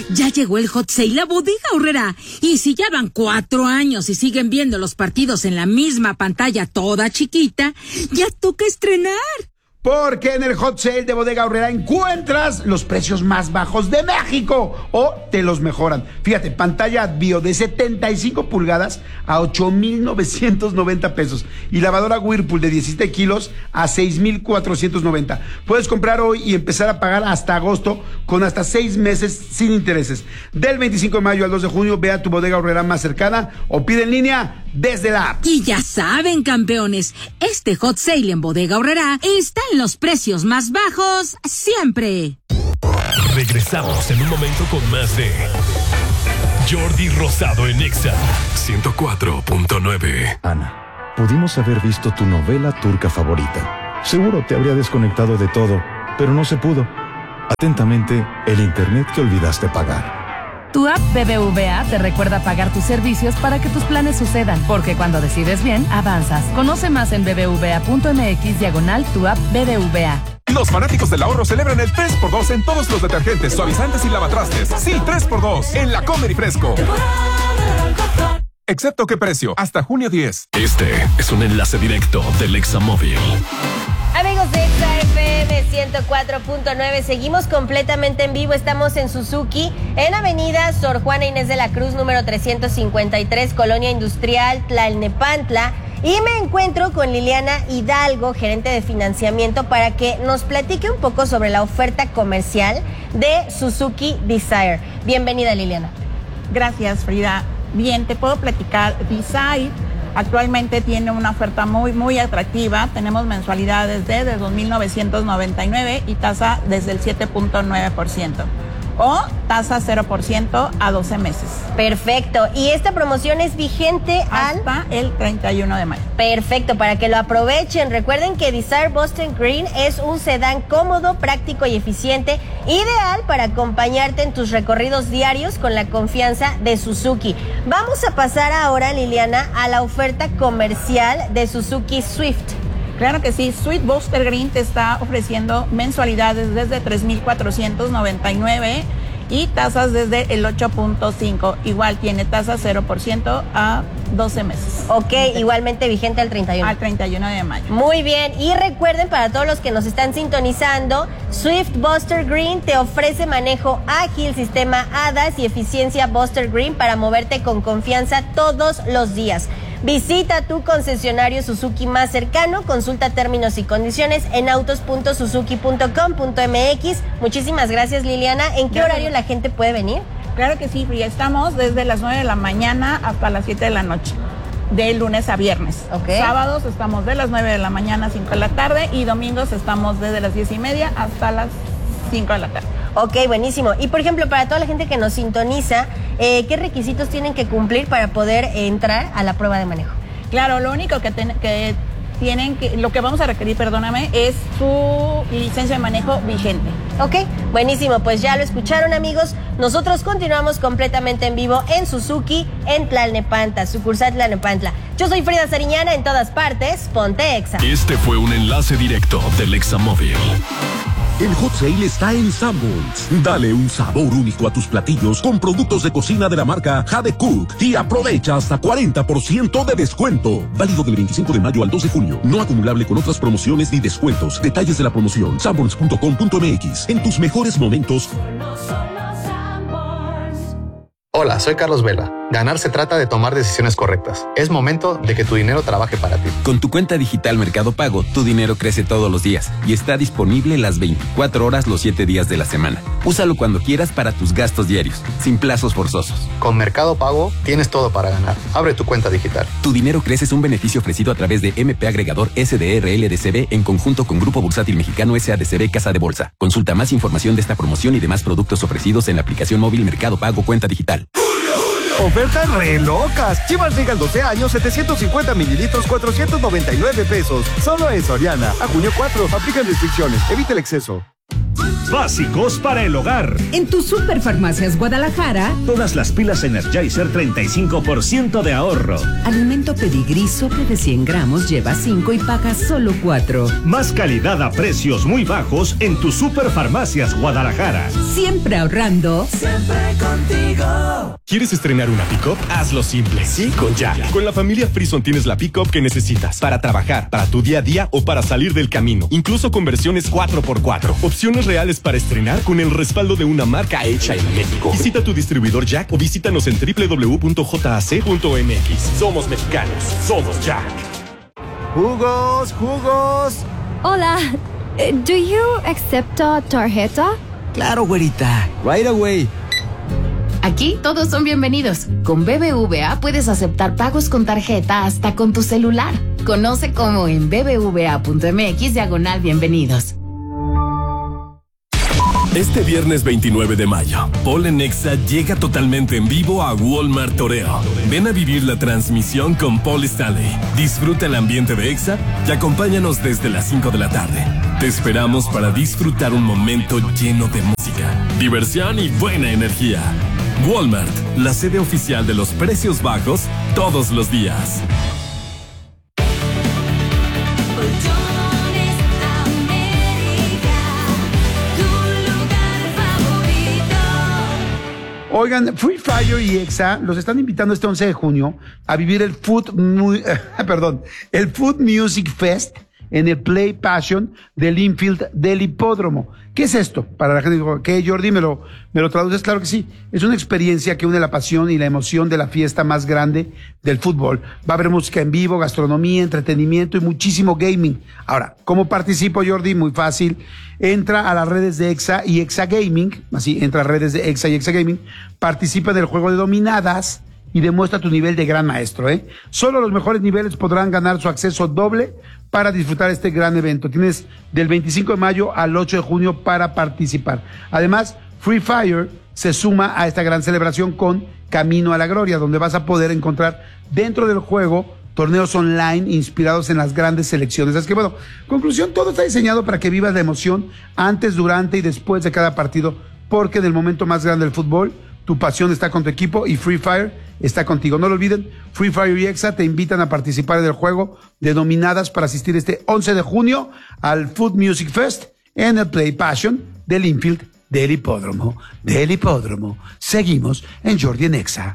Ya llegó el Hot Sale a Bodega Aurrerá. Y si ya van 4 años y siguen viendo los partidos en la misma pantalla toda chiquita, ya toca estrenar. Porque en el Hot Sale de Bodega Aurrerá encuentras los precios más bajos de México o te los mejoran. Fíjate, pantalla Advio de 75 pulgadas a 8,990 pesos y lavadora Whirlpool de 17 kilos a 6,490. Puedes comprar hoy y empezar a pagar hasta agosto con hasta 6 meses sin intereses. Del 25 de mayo al 2 de junio ve a tu Bodega Aurrerá más cercana o pide en línea desde la app. Y ya saben, campeones, este Hot Sale en Bodega Aurrerá está en los precios más bajos siempre. Regresamos en un momento con más de Jordi Rosado en Exa 104.9. Ana, pudimos haber visto tu novela turca favorita. Seguro te habría desconectado de todo, pero no se pudo. Atentamente, el internet que olvidaste pagar. Tu app BBVA te recuerda pagar tus servicios para que tus planes sucedan, porque cuando decides bien, avanzas. Conoce más en bbva.mx/tu app BBVA. Los fanáticos del ahorro celebran el 3x2 en todos los detergentes, suavizantes y lavatrastes. Sí, 3x2 en La Comer y Fresco. Excepto qué precio, hasta junio 10. Este es un enlace directo del Examóvil. Amigos de Exa FM 104.9, seguimos completamente en vivo. Estamos en Suzuki, en Avenida Sor Juana Inés de la Cruz, número 353, Colonia Industrial, Tlalnepantla. Y me encuentro con Liliana Hidalgo, gerente de financiamiento, para que nos platique un poco sobre la oferta comercial de Suzuki Desire. Bienvenida, Liliana. Gracias, Frida. Bien, te puedo platicar. Desire actualmente tiene una oferta muy atractiva. Tenemos mensualidades desde 2,999 y tasa desde el 7.9%. O tasa 0% a 12 meses. Perfecto. Y esta promoción es vigente hasta el 31 de mayo. Perfecto, para que lo aprovechen. Recuerden que Desire Boston Green es un sedán cómodo, práctico y eficiente, ideal para acompañarte en tus recorridos diarios con la confianza de Suzuki. Vamos a pasar ahora, Liliana, a la oferta comercial de Suzuki Swift. Claro que sí, Swift Booster Green te está ofreciendo mensualidades desde 3,499 y tasas desde el 8.5. Igual tiene tasa 0% a 12 meses. Ok, igualmente vigente al 31. Al 31 de mayo. Muy bien, y recuerden, para todos los que nos están sintonizando, Swift Booster Green te ofrece manejo ágil, sistema ADAS y eficiencia Booster Green para moverte con confianza todos los días. Visita tu concesionario Suzuki más cercano, consulta términos y condiciones en autos.suzuki.com.mx. Muchísimas gracias, Liliana. ¿En qué horario la gente puede venir? Claro que sí, Frida. Estamos desde las 9 de la mañana hasta las 7 de la noche, de lunes a viernes. Okay. Sábados estamos de las 9 de la mañana a 5 de la tarde y domingos estamos desde las 10:30 hasta las 5 de la tarde. Ok, buenísimo. Y por ejemplo, para toda la gente que nos sintoniza, ¿qué requisitos tienen que cumplir para poder entrar a la prueba de manejo? Claro, lo único lo que vamos a requerir, es su licencia de manejo vigente. Ok, buenísimo, pues ya lo escucharon, amigos. Nosotros continuamos completamente en vivo en Suzuki, en Tlalnepantla, sucursal Tlalnepantla. Yo soy Frida Sariñana, en todas partes, ponte Exa. Este fue un enlace directo del Examóvil. El Hot Sale está en Sanborns. Dale un sabor único a tus platillos con productos de cocina de la marca Jade Cook y aprovecha hasta 40% de descuento. Válido del 25 de mayo al 2 de junio. No acumulable con otras promociones ni descuentos. Detalles de la promoción: sanborns.com.mx. En tus mejores momentos. Hola, soy Carlos Vela. Ganar se trata de tomar decisiones correctas. Es momento de que tu dinero trabaje para ti. Con tu cuenta digital Mercado Pago, tu dinero crece todos los días y está disponible las 24 horas los 7 días de la semana. Úsalo cuando quieras para tus gastos diarios, sin plazos forzosos. Con Mercado Pago tienes todo para ganar. Abre tu cuenta digital. Tu dinero crece es un beneficio ofrecido a través de MP Agregador SDRL DCB en conjunto con Grupo Bursátil Mexicano SADCB Casa de Bolsa. Consulta más información de esta promoción y demás productos ofrecidos en la aplicación móvil Mercado Pago Cuenta Digital. Ofertas re locas. Chivas Regal 12 años, 750 mililitros, 499 pesos. Solo en Soriana. A junio 4. Aplican restricciones. Evita el exceso. básicos para el hogar. En tu Superfarmacias Guadalajara, todas las pilas Energizer 35% de ahorro. Alimento Pedigrí sobre de 100 gramos lleva 5 y paga solo 4. Más calidad a precios muy bajos en tu Superfarmacias Guadalajara. Siempre ahorrando. Siempre contigo. ¿Quieres estrenar una pick-up? Hazlo simple. Sí, con Jack. Con la familia Frison tienes la pick-up que necesitas para trabajar, para tu día a día o para salir del camino. Incluso con versiones 4x4. Opciones reales para estrenar con el respaldo de una marca hecha en México. Visita tu distribuidor Jack o visítanos en www.jac.mx. Somos mexicanos. Somos Jack. ¡Jugos! Hola. ¿Do you accept tarjeta? Claro, güerita. Right away. Aquí todos son bienvenidos. Con BBVA puedes aceptar pagos con tarjeta hasta con tu celular. Conoce cómo en bbva.mx/bienvenidos. Este viernes 29 de mayo, Paul en Exa llega totalmente en vivo a Walmart Toreo. Ven a vivir la transmisión con Paul Stanley. Disfruta el ambiente de Exa y acompáñanos desde las 5 de la tarde. Te esperamos para disfrutar un momento lleno de música, diversión y buena energía. Walmart, la sede oficial de los precios bajos todos los días. Oigan, Free Fire y Exa los están invitando este 11 de junio a vivir el Food Music Fest en el Play Passion del infield del hipódromo. ¿Qué es esto? Para la gente que dijo, ¿qué, Jordi? ¿Me lo traduces? Claro que sí. Es una experiencia que une la pasión y la emoción de la fiesta más grande del fútbol. Va a haber música en vivo, gastronomía, entretenimiento y muchísimo gaming. Ahora, ¿cómo participo, Jordi? Muy fácil. Entra a las redes de Exa y Exa Gaming. Así, entra a redes de Exa y Exa Gaming. Participa del juego de dominadas y demuestra tu nivel de gran maestro, ¿eh? Solo los mejores niveles podrán ganar su acceso doble para disfrutar este gran evento. Tienes del 25 de mayo al 8 de junio para participar. Además, Free Fire se suma a esta gran celebración con Camino a la Gloria, donde vas a poder encontrar dentro del juego torneos online inspirados en las grandes selecciones. Así que bueno, conclusión, todo está diseñado para que vivas la emoción antes, durante y después de cada partido, porque en el momento más grande del fútbol, tu pasión está con tu equipo y Free Fire está contigo. No lo olviden, Free Fire y Exa te invitan a participar en el juego de dominadas para asistir este 11 de junio al Food Music Fest en el Play Passion del infield del hipódromo. Seguimos en Jordi en Exa.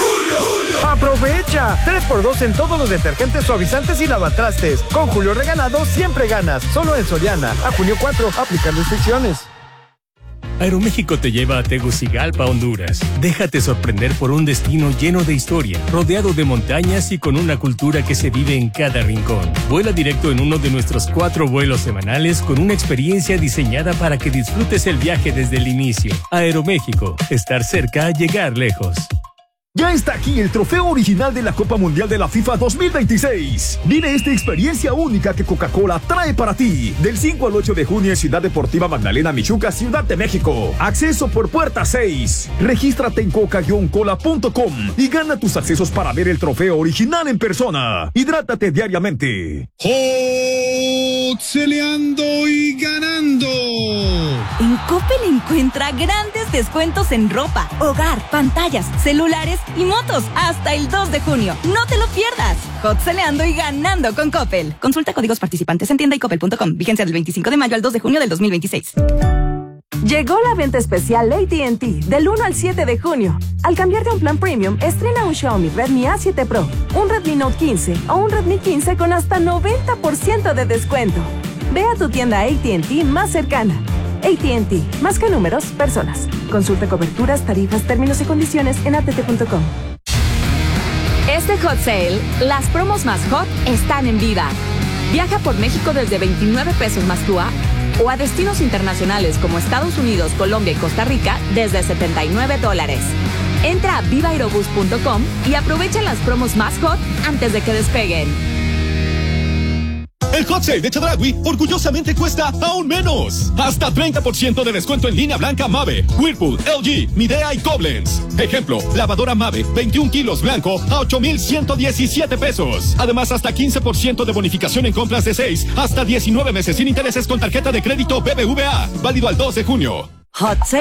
¡Aprovecha! 3x2 en todos los detergentes, suavizantes y lavatrastes. Con Julio Regalado siempre ganas. Solo en Soriana. A junio 4, aplican restricciones. Aeroméxico te lleva a Tegucigalpa, Honduras. Déjate sorprender por un destino lleno de historia, rodeado de montañas y con una cultura que se vive en cada rincón. Vuela directo en uno de nuestros 4 vuelos semanales con una experiencia diseñada para que disfrutes el viaje desde el inicio. Aeroméxico, estar cerca, llegar lejos. Ya está aquí el trofeo original de la Copa Mundial de la FIFA 2026. Vive esta experiencia única que Coca-Cola trae para ti. Del 5 al 8 de junio en Ciudad Deportiva Magdalena Michuca, Ciudad de México. Acceso por puerta 6. Regístrate en coca-cola.com y gana tus accesos para ver el trofeo original en persona. Hidrátate diariamente. Celeando y ganando. En Coppel encuentra grandes descuentos en ropa, hogar, pantallas, celulares y motos hasta el 2 de junio. No te lo pierdas. Hot-celeando y ganando con Coppel. Consulta códigos participantes en tienda y coppel.com. Vigencia del 25 de mayo al 2 de junio del 2026. Llegó la venta especial AT&T del 1 al 7 de junio. Al cambiar de un plan premium, estrena un Xiaomi Redmi A7 Pro, un Redmi Note 15 o un Redmi 15 con hasta 90% de descuento. Ve a tu tienda AT&T más cercana. AT&T, más que números, personas. Consulta coberturas, tarifas, términos y condiciones en att.com. Este Hot Sale, las promos más hot están en Viva. Viaja por México desde 29 pesos más TUA o a destinos internacionales como Estados Unidos, Colombia y Costa Rica desde $79. Entra a vivaerobus.com y aprovecha las promos más hot antes de que despeguen. El Hot Sale de Chedraui orgullosamente cuesta aún menos. Hasta 30% de descuento en línea blanca Mave, Whirlpool, LG, Midea y Koblenz. Ejemplo, lavadora Mave, 21 kilos blanco a 8,117 pesos. Además, hasta 15% de bonificación en compras de 6 hasta 19 meses sin intereses con tarjeta de crédito BBVA. Válido al 2 de junio. Hot Sale